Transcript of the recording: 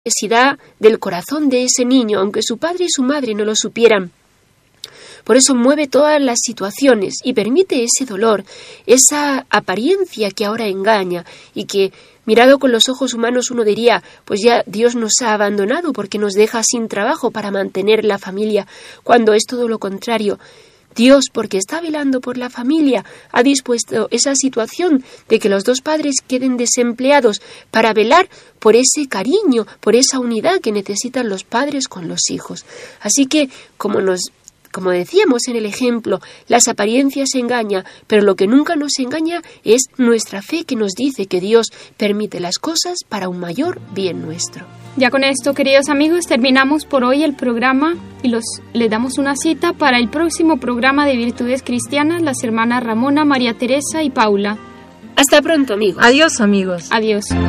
necesidad del corazón de ese niño, aunque su padre y su madre no lo supieran. Por eso mueve todas las situaciones y permite ese dolor, esa apariencia que ahora engaña y que, mirado con los ojos humanos, uno diría, pues ya Dios nos ha abandonado porque nos deja sin trabajo para mantener la familia, cuando es todo lo contrario. Dios, porque está velando por la familia, ha dispuesto esa situación de que los dos padres queden desempleados para velar por ese cariño, por esa unidad que necesitan los padres con los hijos. Así que, como decíamos en el ejemplo, las apariencias engañan, pero lo que nunca nos engaña es nuestra fe, que nos dice que Dios permite las cosas para un mayor bien nuestro. Ya con esto, queridos amigos, terminamos por hoy el programa y les damos una cita para el próximo programa de Virtudes Cristianas, las hermanas Ramona, María Teresa y Paula. Hasta pronto, amigos. Adiós, amigos. Adiós.